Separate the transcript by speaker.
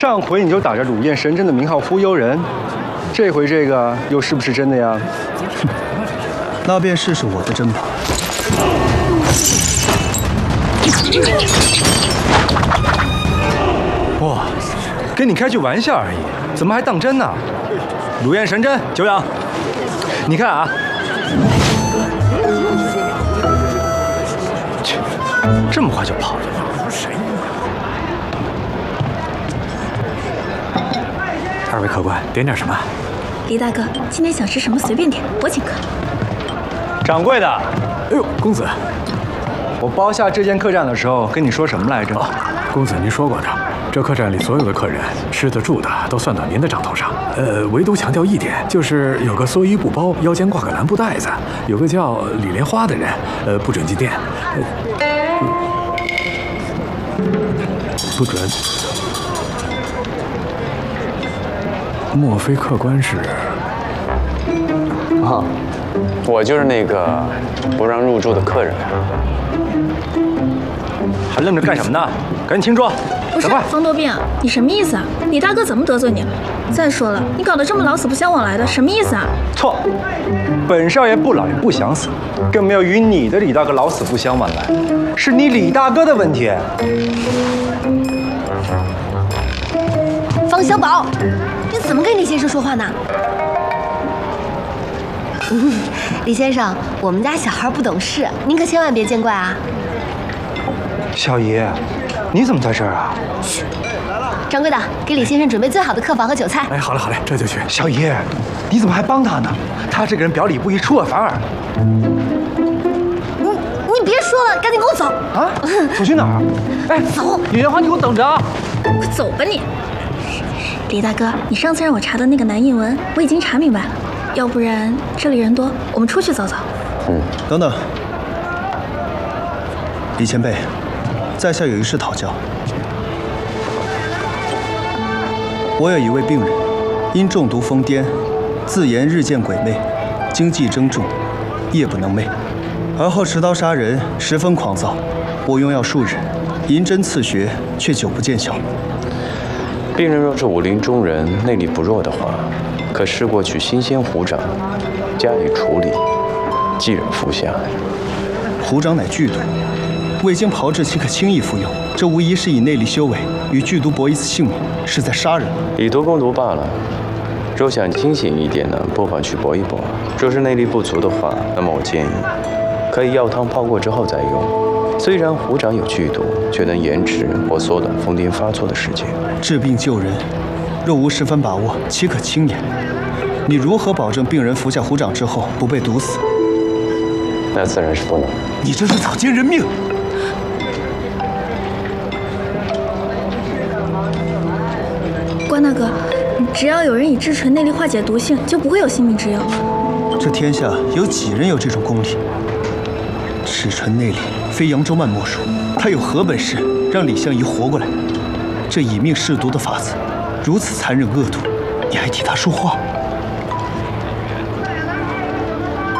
Speaker 1: 上回你就打着乳燕神针的名号忽悠人，这回这个又是不是真的呀？
Speaker 2: 那便试试我的针吧。
Speaker 1: 哇，跟你开句玩笑而已，怎么还当真呢？乳燕神针，久仰。你看啊，去，这么快就跑了。
Speaker 3: 二位客官，点什么？
Speaker 4: 李大哥，今天想吃什么随便点，我请客。
Speaker 1: 掌柜的，
Speaker 3: 哎呦，公子，
Speaker 1: 我包下这间客栈的时候跟你说什么来着？
Speaker 3: 哦，公子您说过的，这客栈里所有的客人吃的住的都算到您的账头上。唯独强调一点，就是有个蓑衣布包，腰间挂个蓝布带子，有个叫李莲花的人，不准进店。不准。 莫非客官是？
Speaker 5: 啊，我就是那个不让入住的客人。
Speaker 1: 还愣着干什么呢？赶紧请坐。
Speaker 4: 不是，方多病，你什么意思啊？李大哥怎么得罪你了？再说了，你搞得这么老死不相往来的，什么意思啊？
Speaker 1: 错，本少爷不老也不想死，更没有与你的李大哥老死不相往来，是你李大哥的问题。
Speaker 6: 方小宝。 怎么跟李先生说话呢？李先生，我们家小孩不懂事，您可千万别见怪啊！
Speaker 1: 小姨，你怎么在这儿啊？
Speaker 6: 嘘，掌柜的，给李先生准备最好的客房和酒菜。
Speaker 3: 哎，好嘞好嘞，这就去。
Speaker 1: 小姨，你怎么还帮他呢？他这个人表里不一，出尔反尔。
Speaker 6: 你别说了，赶紧跟我走！
Speaker 1: 啊？走去哪儿？哎，
Speaker 6: 走！
Speaker 1: 李莲花，你给我等着啊！
Speaker 4: 快走吧你！ 李大哥，你上次让我查的那个南印文，我已经查明白了。要不然这里人多，我们出去走走。
Speaker 2: 等等，李前辈，在下有一事讨教。我有一位病人，因中毒疯癫，自言日见鬼魅，精气争重，夜不能寐，而后持刀杀人，十分狂躁。我用药数日，银针刺血，却久不见效。
Speaker 5: 病人若是武林中人，内力不弱的话，可试过取新鲜虎掌，加以处理，即忍服下。
Speaker 2: 虎掌乃剧毒，未经炮制，岂可轻易服用？这无疑是以内力修为与剧毒搏一次性命，是在杀人。
Speaker 5: 以毒攻毒罢了。若想清醒一点呢，不妨去搏一搏。若是内力不足的话，那么我建议可以药汤泡过之后再用。 虽然虎掌有剧毒，却能延迟或缩短疯癫发作的时间。
Speaker 2: 治病救人，若无十分把握，岂可轻言？你如何保证病人服下虎掌之后不被毒死？
Speaker 5: 那自然是不能。
Speaker 2: 你这是草菅人命！
Speaker 4: 关大哥，只要有人以至纯内力化解毒性，就不会有性命之忧。
Speaker 2: 这天下有几人有这种功力？至纯内力。 非扬州慢莫属，他有何本事让李相夷活过来？这以命试毒的法子，如此残忍恶毒，你还替他说话？